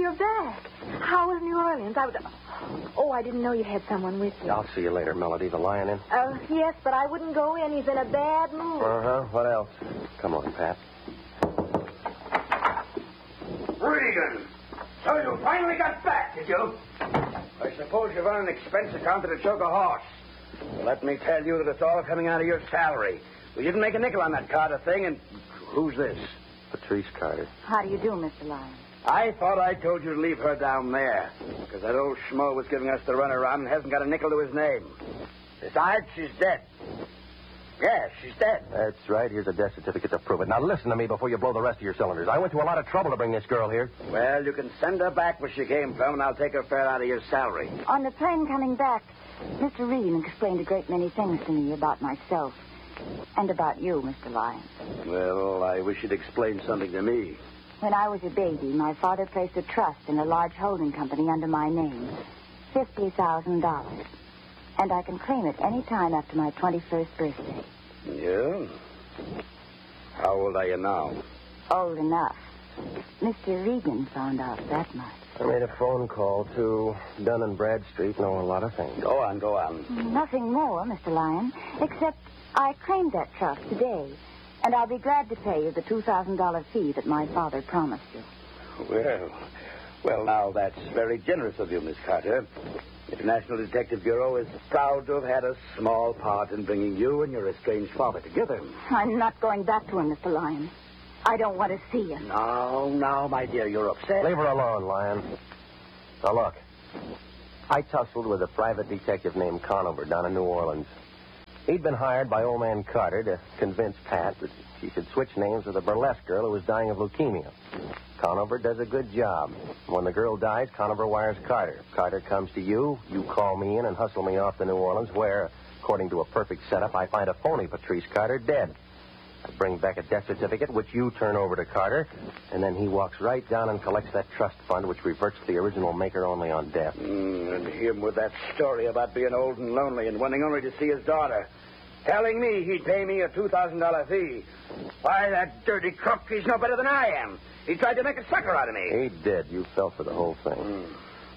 you're back. How was New Orleans? Oh, I didn't know you had someone with you. I'll see you later, Melody. The lion in? Yes, but I wouldn't go in. He's in a bad mood. Uh-huh. What else? Come on, Pat. Regan! So you finally got back, did you? I suppose you've run an expense account to choke a horse. Well, let me tell you that it's all coming out of your salary. We didn't make a nickel on that Carter thing, and who's this? Patrice Carter. How do you do, Mr. Lyon? I thought I told you to leave her down there, because that old schmo was giving us the runaround and hasn't got a nickel to his name. Besides, she's dead. Yes, she's dead. That's right. Here's a death certificate to prove it. Now listen to me before you blow the rest of your cylinders. I went to a lot of trouble to bring this girl here. Well, you can send her back where she came from, and I'll take her fare out of your salary. On the plane coming back, Mr. Regan explained a great many things to me about myself and about you, Mr. Lyon. Well, I wish you'd explain something to me. When I was a baby, my father placed a trust in a large holding company under my name, $50,000. And I can claim it any time after my 21st birthday. Yeah? How old are you now? Old enough. Mr. Regan found out that much. I made a phone call to Dun and Bradstreet, know a lot of things. Go on. Nothing more, Mr. Lyon, except I claimed that trust today, and I'll be glad to pay you the $2,000 fee that my father promised you. Well, now, that's very generous of you, Miss Carter. The International Detective Bureau is proud to have had a small part in bringing you and your estranged father together. I'm not going back to him, Mr. Lyon. I don't want to see him. Now, my dear, you're upset. Leave her alone, Lyon. Now, look. I tussled with a private detective named Conover down in New Orleans. He'd been hired by old man Carter to convince Pat that she should switch names with a burlesque girl who was dying of leukemia. Conover does a good job. When the girl dies, Conover wires Carter. Carter comes to you. You call me in and hustle me off to New Orleans, where, according to a perfect setup, I find a phony Patrice Carter dead. I bring back a death certificate, which you turn over to Carter, and then he walks right down and collects that trust fund, which reverts to the original maker only on death. And him with that story about being old and lonely and wanting only to see his daughter. Telling me he'd pay me a $2,000 fee. Why, that dirty crook, he's no better than I am. He tried to make a sucker out of me. He did. You fell for the whole thing.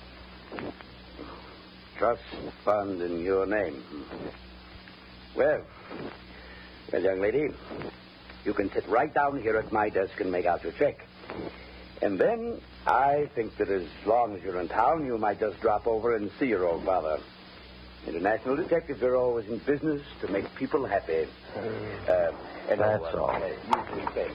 Trust fund in your name. Well, young lady, you can sit right down here at my desk and make out your check. And then I think that as long as you're in town, you might just drop over and see your old father. International Detective Bureau is in business to make people happy. That's all. You three things.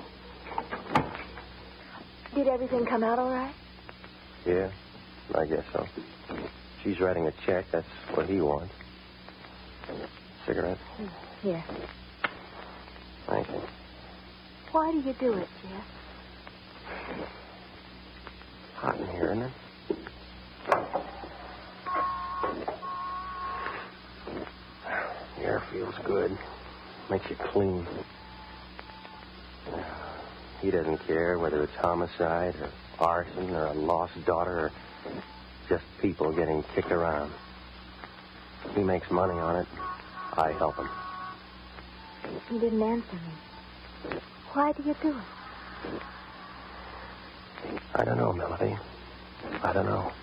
Did everything come out all right? Yeah, I guess so. She's writing a check. That's what he wants. Cigarette? Yes. Thank you. Why do you do it, Jeff? Hot in here, isn't it? The air feels good. Makes you clean. He doesn't care whether it's homicide or arson or a lost daughter or just people getting kicked around. He makes money on it. I help him. You didn't answer me. Why do you do it? I don't know, Melody. I don't know.